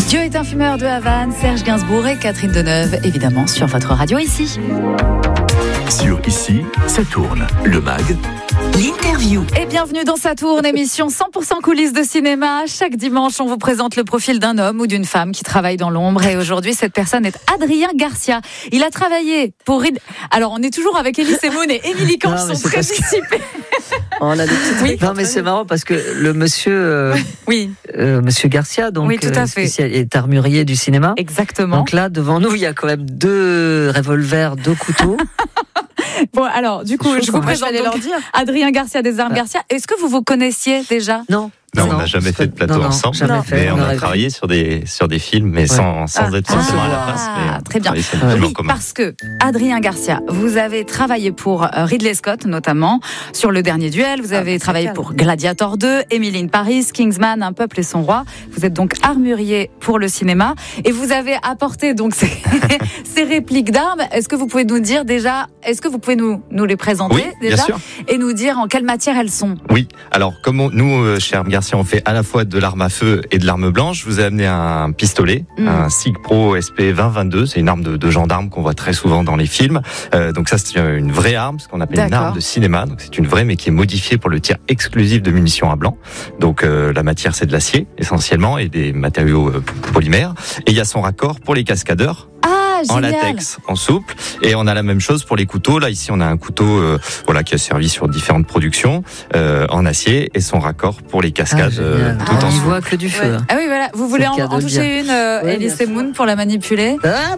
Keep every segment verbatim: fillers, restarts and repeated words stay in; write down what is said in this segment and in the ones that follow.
Dieu est un fumeur de Havane, Serge Gainsbourg et Catherine Deneuve, évidemment sur votre radio ici. Sur Ici, ça tourne. Le mag, l'interview. Et bienvenue dans Ça tourne, émission cent pour cent coulisses de cinéma. Chaque dimanche, on vous présente le profil d'un homme ou d'une femme qui travaille dans l'ombre. Et aujourd'hui, cette personne est Adrien Garcia. Il a travaillé pour... Alors, on est toujours avec Elie Semoun et Émilie Camp qui sont très dissipés. On a des petites oui. Non, mais c'est marrant parce que le monsieur, euh, oui. euh, monsieur Garcia, donc, oui, tout à euh, fait. spécial, est armurier du cinéma. Exactement. Donc là, devant nous, il y a quand même deux revolvers, deux couteaux. Bon, alors, du coup, je vous présente donc Adrien Garcia des Armes ah. Garcia. Est-ce que vous vous connaissiez déjà ? Non. Non, on n'a jamais fait de plateau non, non, ensemble, jamais fait, mais on, on a travaillé sur des, sur des films, mais ouais. sans, sans ah, être forcément ah, à la face. Mais très bien. Oui, parce que, Adrien Garcia, vous avez travaillé pour Ridley Scott, notamment, sur Le Dernier Duel. Vous avez ah, travaillé calme. pour Gladiator deux, Emily in Paris, Kingsman, Un peuple et son roi. Vous êtes donc armurier pour le cinéma. Et vous avez apporté donc ces, ces répliques d'armes. Est-ce que vous pouvez nous dire déjà, est-ce que vous pouvez nous, nous les présenter oui, déjà bien sûr. Et nous dire en quelle matière elles sont ? Oui, alors, comme on, nous, euh, chez Armes Garcia, on fait à la fois de l'arme à feu et de l'arme blanche. Je vous ai amené un pistolet, mmh. un SIG Pro S P vingt vingt-deux. C'est une arme de, de gendarme qu'on voit très souvent dans les films. Euh, donc ça, c'est une vraie arme, ce qu'on appelle D'accord. une arme de cinéma. Donc c'est une vraie, mais qui est modifiée pour le tir exclusif de munitions à blanc. Donc euh, la matière, c'est de l'acier essentiellement et des matériaux euh, polymères. Et il y a son raccord pour les cascadeurs. Ah, en latex, en souple, et on a la même chose pour les couteaux. Là, ici, on a un couteau, euh, voilà, qui a servi sur différentes productions euh, en acier, et son raccord pour les cascades ah, euh, tout ah, en souple. souple. On voit que du feu. Ouais. Ah oui, voilà. Vous voulez en, en toucher une, euh, ouais, Elie Semoun, pour la manipuler. Ah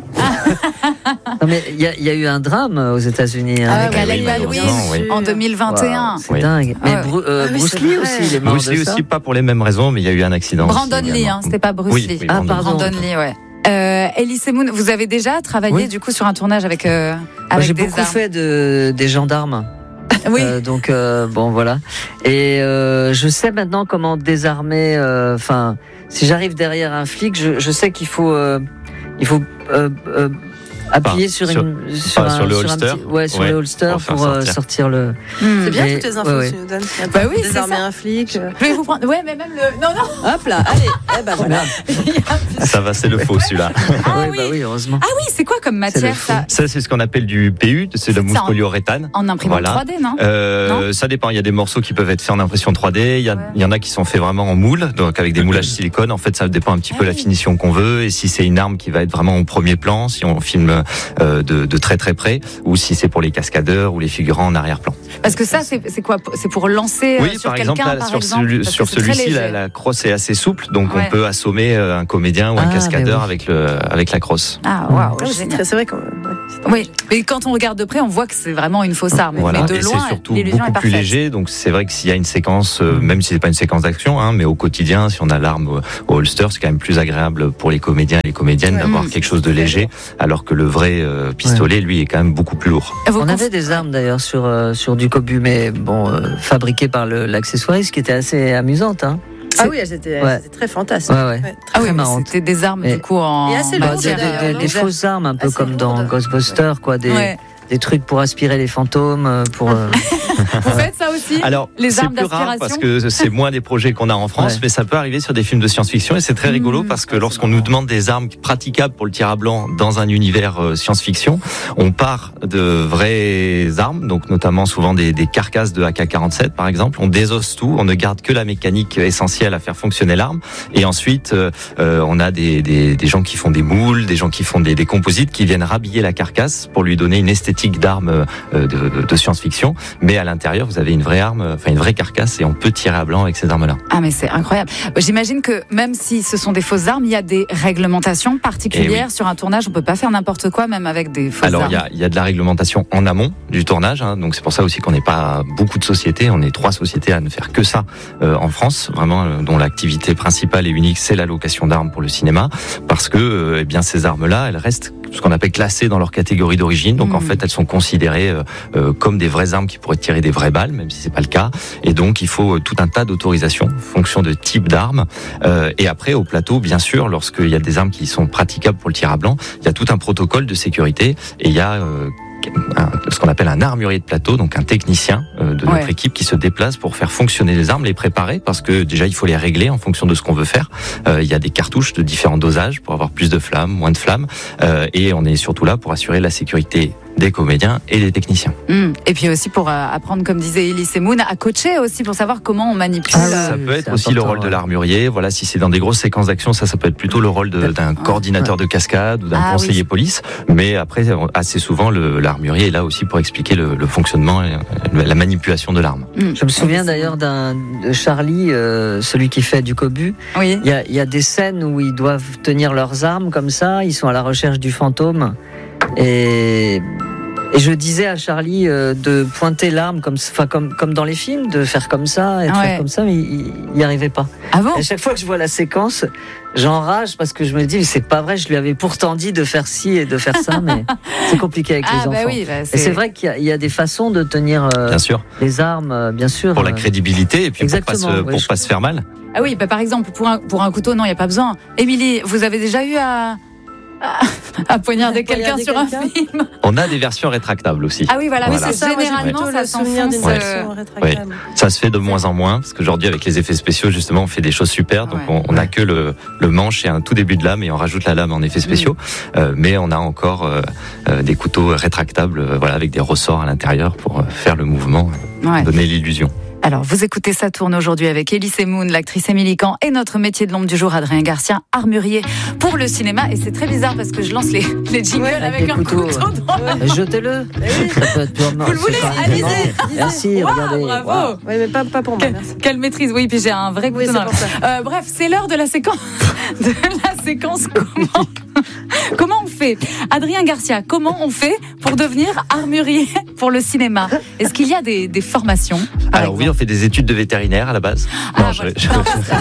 non, mais il y, y a eu un drame aux États-Unis hein, ah, avec Alec Baldwin oui. en deux mille vingt et un. Wow, c'est oui. dingue. Mais ah, Bru- euh, ah, oui, Bruce Lee aussi, il est mort Bruce Lee aussi, pas pour les mêmes raisons, mais il y a eu un accident. Brandon aussi, Lee, hein, c'était pas Bruce oui, Lee. Oui, ah, Brandon, pardon. Brandon Lee, ouais. Euh, Elie Semoun, vous avez déjà travaillé oui. du coup sur un tournage avec euh, avec J'ai des beaucoup armes. fait de des gendarmes. Oui. Euh, donc euh, bon voilà. Et euh, je sais maintenant comment désarmer. Enfin, euh, si j'arrive derrière un flic, je, je sais qu'il faut euh, il faut euh, euh, appuyer enfin, sur, sur une sur, un, un, sur le sur holster, un petit, ouais sur ouais, le holster pour, pour sortir. sortir le. Mmh. C'est bien mais, toutes les infos ouais, que tu nous donnes. Bah oui, désarmer un flic. Je vais vous prendre. Ouais, mais même le. Non, non. Hop là, allez. Eh ben voilà. Ça va, c'est le faux celui-là. Ah ouais, oui. Bah oui, heureusement. Ah oui, c'est quoi comme matière ça ? Ça, c'est ce qu'on appelle du P U, c'est de la mousse polyuréthane. En imprimante voilà. trois D, non, euh, non Ça dépend. Il y a des morceaux qui peuvent être faits en impression trois D. Il y, a, ouais. il y en a qui sont faits vraiment en moule, donc avec des moulages silicone. En fait, ça dépend un petit ah peu oui. la finition qu'on veut. Et si c'est une arme qui va être vraiment au premier plan, si on filme euh, de, de très très près, ou si c'est pour les cascadeurs ou les figurants en arrière-plan. Parce que ça, c'est, c'est quoi ? C'est pour lancer oui, sur par quelqu'un, exemple, là, par sur, exemple celui, sur celui-ci, la, la crosse est assez souple, donc ouais. on peut assommer un comédien ou un ah, cascadeur oui. avec le avec la crosse. Ah waouh, wow, c'est, très, c'est vrai quand même. Ouais, oui, mais quand on regarde de près, on voit que c'est vraiment une fausse arme. Voilà. Mais de et loin, c'est surtout l'illusion beaucoup est plus parfaite. léger, donc c'est vrai que s'il y a une séquence, euh, même si c'est pas une séquence d'action, hein, mais au quotidien, si on a l'arme au, au holster, c'est quand même plus agréable pour les comédiens et les comédiennes ouais. d'avoir mmh. quelque chose de léger, alors que le vrai euh, pistolet, ouais. lui, est quand même beaucoup plus lourd. On conf... avait des armes d'ailleurs sur euh, sur du cobu, mais bon, euh, fabriquées par le, l'accessoiriste, qui était assez amusante, hein. Ah oui, elles étaient, ouais. elles étaient très fantasques. Ouais, ouais. Ouais, ah oui, marrantes. C'était des armes et, du coup en. Et assez bah, lourdes, des, des, des, des fausses armes, un peu assez comme lourdes. Dans Ghostbusters, quoi, des. Ouais. Des trucs pour aspirer les fantômes, pour. Euh... Vous faites ça aussi ? Alors, les c'est armes plus d'aspiration rare parce que c'est moins des projets qu'on a en France, ouais. mais ça peut arriver sur des films de science-fiction et c'est très rigolo mmh, parce que lorsqu'on nous demande des armes praticables pour le tir à blanc dans un univers euh, science-fiction, on part de vraies armes, donc notamment souvent des, des carcasses de A K quarante-sept par exemple. On désosse tout, on ne garde que la mécanique essentielle à faire fonctionner l'arme, et ensuite euh, on a des, des, des gens qui font des moules, des gens qui font des, des composites, qui viennent rhabiller la carcasse pour lui donner une esthétique d'armes de, de, de science-fiction, mais à l'intérieur vous avez une vraie arme, enfin une vraie carcasse, et on peut tirer à blanc avec ces armes-là. Ah mais c'est incroyable. J'imagine que même si ce sont des fausses armes, il y a des réglementations particulières oui. sur un tournage. On peut pas faire n'importe quoi, même avec des fausses Alors, armes. Alors il y a, y a de la réglementation en amont du tournage, hein, donc c'est pour ça aussi qu'on n'est pas beaucoup de sociétés. On est trois sociétés à ne faire que ça euh, en France, vraiment, euh, dont l'activité principale et unique c'est la location d'armes pour le cinéma, parce que euh, eh bien ces armes-là, elles restent ce qu'on appelle classées dans leur catégorie d'origine. Donc mmh. en fait, elles sont considérées euh, euh, comme des vraies armes qui pourraient tirer des vraies balles, même si c'est pas le cas. Et donc il faut euh, tout un tas d'autorisations, fonction de type d'armes. Euh, et après, au plateau, bien sûr, lorsqu'il y a des armes qui sont praticables pour le tir à blanc, il y a tout un protocole de sécurité et il y a euh, un, ce qu'on appelle un armurier de plateau, donc un technicien euh, de notre Ouais. équipe qui se déplace pour faire fonctionner les armes, les préparer, parce que déjà il faut les régler en fonction de ce qu'on veut faire. Euh, il y a des cartouches de différents dosages pour avoir plus de flammes, moins de flammes, euh, et on est surtout là pour assurer la sécurité des comédiens et des techniciens. Mmh. Et puis aussi pour euh, apprendre, comme disait Elise et Moon, à coacher aussi pour savoir comment on manipule. Ah, euh, Ça oui, peut c'est être aussi le important, rôle de ouais. l'armurier. Voilà, si c'est dans des grosses séquences d'action, ça, ça peut être plutôt le rôle de- d'un coordinateur de cascade ou d'un Ah, conseiller oui. police. Mais après, assez souvent, le- l'armurier est là aussi pour expliquer le, le fonctionnement et la manipulation de l'arme. mmh. Je me souviens d'ailleurs d'un de Charlie, euh, celui qui fait du cobu. Oui. Il y a, il y a des scènes où ils doivent tenir leurs armes comme ça, ils sont à la recherche du fantôme. Et, et je disais à Charlie euh, de pointer l'arme comme, enfin, comme, comme dans les films, de faire comme ça et de Ouais. faire comme ça, mais il n'y arrivait pas. Ah bon? Et à chaque fois que je vois la séquence, j'enrage parce que je me dis, mais c'est pas vrai, je lui avais pourtant dit de faire ci et de faire ça, mais c'est compliqué avec Ah les bah enfants. oui, bah, Et c'est vrai qu'il y a, il y a des façons de tenir euh, Bien sûr, les armes, euh, bien sûr. pour la euh, crédibilité et puis pour pas, Exactement, se, oui, pour je- pas se faire mal. Ah oui, bah par exemple, pour un, pour un couteau, non, il n'y a pas besoin. Émilie, vous avez déjà eu à, à, à poignarder À quelqu'un poignarder sur un quelqu'un film? On a des versions rétractables aussi. Ah oui, voilà, Voilà. oui, C'est c'est ça, moi, j'ai généralement, plutôt ça le souvenir s'enfonce. d'une euh, version rétractable. Ça se fait de moins en moins, parce qu'aujourd'hui, avec les effets spéciaux, justement, on fait des choses super. Donc, Ouais. on, on a que le, le manche et un tout début de lame, et on rajoute la lame en effets spéciaux. Euh, mais on a encore euh, euh, des couteaux rétractables, euh, voilà, avec des ressorts à l'intérieur pour euh, faire le mouvement, Ouais. donner l'illusion. Alors, vous écoutez Ça tourne aujourd'hui avec Elise Moon, l'actrice Émilie Kahn, et notre métier de l'ombre du jour, Adrien Garcia, armurier pour le cinéma. Et c'est très bizarre parce que je lance les, les jingles Ouais, avec, avec un des couteaux, couteau dans la... Mais jetez-le. Ça peut être purement- Vous le voulez? c'est pas Allez-y, vraiment- allez-y. Merci, Waouh, regardez. bravo. Waouh. Oui, mais pas, pas pour moi, Quelle, merci. quelle maîtrise, oui, puis j'ai un vrai couteau Oui, dans c'est la... pour ça. Euh, bref, c'est l'heure de la séquence. De la séquence comment comment on fait, Adrien Garcia, comment on fait pour devenir armurier pour le cinéma? Est-ce qu'il y a des, des formations par Alors oui, exemple on fait des études de vétérinaire à la base. Ah, non, voilà. je, je,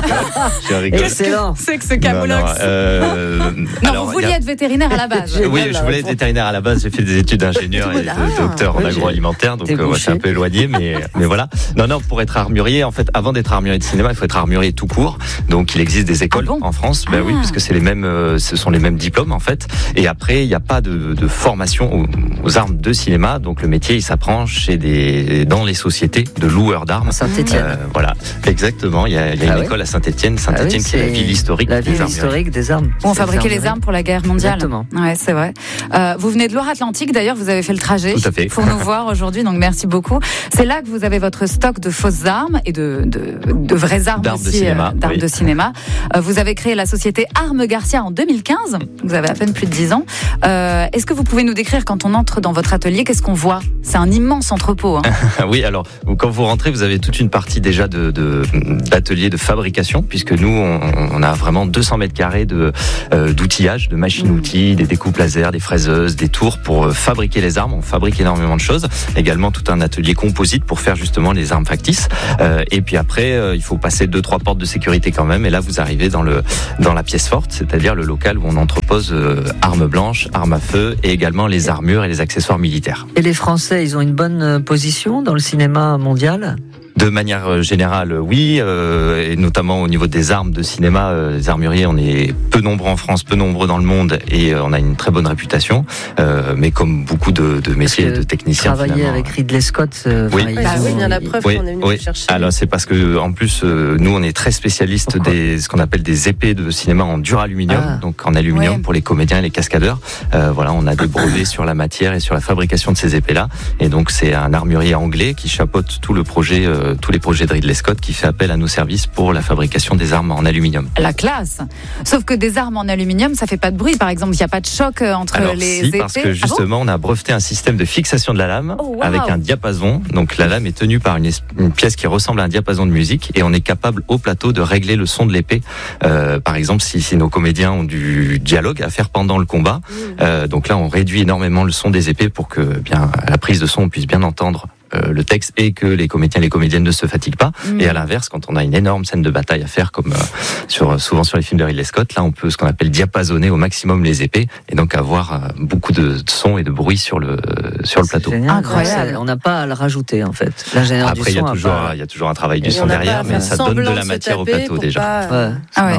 je rigole. Excellent. C'est que ce Non, camoulox. non, euh, Non, alors, vous il y vouliez a- être vétérinaire à la base. J'ai- Oui, Génial, je la voulais être réponse. vétérinaire à la base. J'ai fait des études d'ingénieur et de Ah, docteur en oui, j'ai- agroalimentaire, donc t'es euh, ouais, c'est un bouché. peu éloigné, mais mais voilà. Non, non, pour être armurier, en fait, avant d'être armurier de cinéma, il faut être armurier tout court. Donc, il existe des écoles Ah bon en France. Ben Ah. oui, puisque c'est les mêmes, euh, ce sont les mêmes diplômes en fait. Et après, il n'y a pas de, de formation aux, aux armes de cinéma. Donc, le métier, il s'apprend chez des dans les sociétés de loueurs d'armes. À Saint-Étienne. Euh, voilà, exactement. Il y a, il y a Ah une oui. école à Saint-Étienne, Ah oui, Saint-Étienne qui est la c'est ville historique La des ville armuriers. historique des armes. Où on Des fabriquait les armeries. armes pour la guerre mondiale. Exactement. Ouais, c'est vrai. Euh, vous venez de Loire-Atlantique, d'ailleurs, vous avez fait le trajet Tout à fait. pour nous voir aujourd'hui, donc merci beaucoup. C'est là que vous avez votre stock de fausses armes et de, de, de vraies armes D'armes de aussi, cinéma, euh, d'armes oui. de cinéma. Euh, vous avez créé la société Armes Garcia en deux mille quinze. Vous avez à peine plus de dix ans. Euh, est-ce que vous pouvez nous décrire quand on entre dans votre atelier, qu'est-ce qu'on voit? C'est un immense entrepôt. Hein. Oui, alors quand vous rentrez, vous avez toute une partie déjà de, de d'atelier de fabrication, puisque nous, on, on a vraiment deux cents mètres carrés de euh, d'outillage, de machines-outils, des découpes laser, des fraiseuses, des tours pour euh, fabriquer les armes. On fabrique énormément de choses. Également tout un atelier composite pour faire justement les armes factices. Euh, et puis après, euh, il faut passer deux trois portes de sécurité quand même. Et là, vous arrivez dans le dans la pièce forte, c'est-à-dire le local où on entrepose euh, armes blanches, armes à feu et également les armures et les accessoires militaires. Et les Français, ils ont une bonne euh, position dans le cinéma mondial? De manière générale, oui, euh, et notamment au niveau des armes de cinéma, euh, les armuriers, on est peu nombreux en France, peu nombreux dans le monde, et euh, on a une très bonne réputation. Euh, mais comme beaucoup de, de métiers, que de techniciens, Travailler finalement, avec Ridley Scott, euh, Oui. enfin, ils Ah ont- oui, bien la preuve Oui, qu'on est venu oui. vous chercher. Alors c'est parce que en plus euh, nous on est très spécialistes Pourquoi des ce qu'on appelle des épées de cinéma en duraluminium, Ah. donc en aluminium Ouais. pour les comédiens et les cascadeurs. Euh, voilà, on a des brevets sur la matière et sur la fabrication de ces épées-là. Et donc c'est un armurier anglais qui chapeaute tout le projet, euh, tous les projets de Ridley Scott, qui fait appel à nos services pour la fabrication des armes en aluminium. La classe. Sauf que des armes en aluminium, ça fait pas de bruit. Par exemple, il n'y a pas de choc euh, entre Alors les si, épées. parce que Ah bon justement, on a breveté un système de fixation de la lame Oh, wow. avec un diapason. Donc la lame est tenue par une, es- une pièce qui ressemble à un diapason de musique et on est capable au plateau de régler le son de l'épée. Euh, par exemple, si, si nos comédiens ont du dialogue à faire pendant le combat, euh, donc là on réduit énormément le son des épées pour que bien à la prise de son on puisse bien entendre euh, le texte et que les comédiens et les comédiennes ne se fatiguent pas. Mm. Et à l'inverse, quand on a une énorme scène de bataille à faire, comme euh, sur, souvent sur les films de Ridley Scott, là on peut ce qu'on appelle diapasonner au maximum les épées et donc avoir euh, beaucoup de son et de bruit sur le sur le C'est plateau. génial. Incroyable. C'est- On n'a pas à le rajouter en fait. L'ingénieur du Après, il y son a a toujours, pas- il y a toujours un travail du Et son on n'a pas derrière, à mais faire ça donne de semblant la se matière au taper plateau pour déjà. pas- Ouais, c'est Ah ouais. marrant.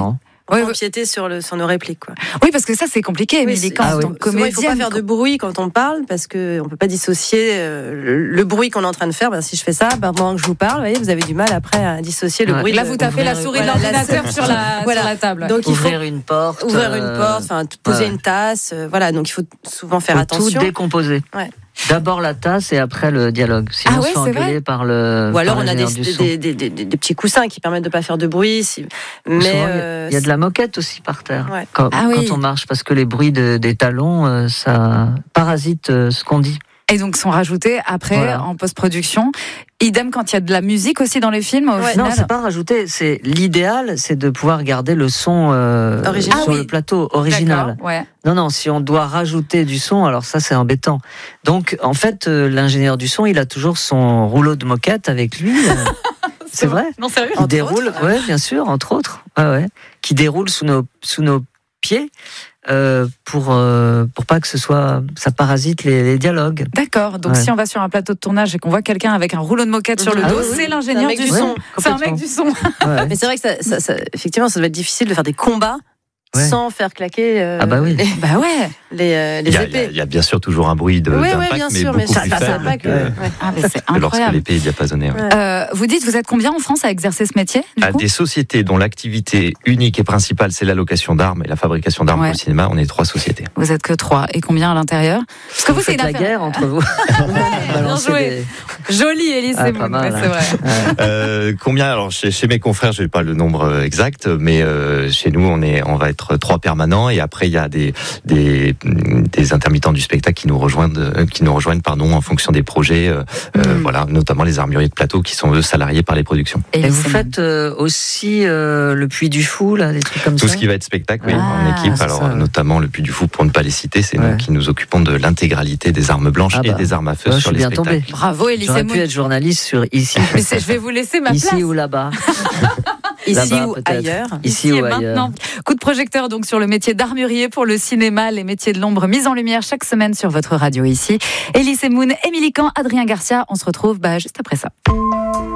pour Oui, pas oui. empiéter sur, le, sur nos répliques. Quoi. Oui, parce que ça, c'est compliqué, Oui, Émilie, c'est- quand ah en oui. tant que Souvent, il ne faut pas comédienne. faire de bruit quand on parle parce qu'on ne peut pas dissocier euh, le, le bruit qu'on est en train de faire. Ben, si je fais ça, ben, pendant que je vous parle, vous, voyez, vous avez du mal après à dissocier le Ouais. bruit. Là, de- vous tapez la Ouvrir- souris de voilà, l'ordinateur la- sur la, Voilà. sur la table. Donc il faut Ouvrir une porte. ouvrir une euh, porte, enfin poser ouais. une tasse. euh, voilà, donc il faut souvent faire faut attention. tout décomposer. Ouais. D'abord la tasse et après le dialogue. Sinon, Ah on ouais, se fait c'est vrai engueuler par le. Ou alors par on a des, l'ingénieur du son. des, des, des, des- des petits coussins qui permettent de pas faire de bruit. Si... Mais Souvent, il y a- euh, il y a de la moquette aussi par terre Ouais. quand, Ah oui. quand on marche, parce que les bruits de- des talons, euh, ça parasite euh, ce qu'on dit. Et donc, sont rajoutés après, Voilà. en post-production. Idem quand il y a de la musique aussi dans les films, au Ouais. final. Non, c'est pas rajouté. C'est l'idéal, c'est de pouvoir garder le son euh, Original. sur Ah oui. le plateau original. D'accord, ouais. Non, non, si on doit rajouter du son, alors ça c'est embêtant. Donc en fait, euh, l'ingénieur du son, il a toujours son rouleau de moquette avec lui. euh, c'est vrai. Non, sérieux Qui Entre déroule, autres, ouais, bien sûr, entre autres, ouais, ouais, qui déroule sous nos sous nos pieds euh, pour euh, pour pas que ce soit ça parasite les, les dialogues. D'accord. Donc, Ouais. si on va sur un plateau de tournage et qu'on voit quelqu'un avec un rouleau de moquette sur le Ah dos, oui, oui. c'est l'ingénieur C'est un du mec du son. son. C'est un mec Complètement. du son. Ouais. Mais c'est vrai que ça, ça, ça- effectivement, ça doit être difficile de faire des combats Ouais. sans faire claquer euh, Ah bah oui. les, Bah ouais. les, euh, les Il y, a, il y a- épées. il y a bien sûr toujours un bruit de, Oui, oui, d'impact, bien mais sûr, beaucoup mais ça, plus ça, ça faible va que. que, ouais. Ah, mais c'est que lorsque incroyable. l'épée est diapasonnée. ouais. Ouais. Euh, vous dites, vous êtes combien en France à exercer ce métier, du À coup des sociétés dont l'activité unique et principale, c'est la location d'armes et la fabrication d'armes Ouais. pour le cinéma, on est trois sociétés. Vous êtes que trois. Et combien à l'intérieur Parce que vous, c'est faites une la affaire guerre entre vous. bien Balancer joué. des- jolie, Élise Ah, Semoun, pas mal, ouais, hein. c'est vrai. Ouais. Euh, combien alors chez, chez mes confrères, je n'ai pas le nombre euh, exact, mais euh, chez nous, on est, on va être trois permanents et après il y a des des, des intermittents du spectacle qui nous rejoignent, euh, qui nous rejoignent pardon, en fonction des projets, euh, euh, Mm. voilà, notamment les armuriers de plateau qui sont eux salariés par les productions. Et Élise vous Semoun. faites euh, aussi euh, le Puy du Fou, là, des trucs comme Tout ça. ce qui va être spectacle, oui, Ah, en équipe. c'est Alors ça, ouais. notamment le Puy du Fou, pour ne pas les citer, c'est Ouais. nous qui nous occupons de l'intégralité des armes blanches Ah bah. et des armes à feu Ouais, je sur suis les bien spectacles. tombé. Bravo, Élise J'aurais pu Semoun. être journaliste sur ici, Mais c'est- je vais vous laisser ma ici place. ou là-bas, Ici Là-bas, ou peut-être. ailleurs. ici et ou ailleurs. maintenant. Coup de projecteur donc sur le métier d'armurier pour le cinéma, les métiers de l'ombre mis en lumière chaque semaine sur votre radio ici. Élise Semoun, Émilie Camp, Adrien Garcia, on se retrouve bah, juste après ça.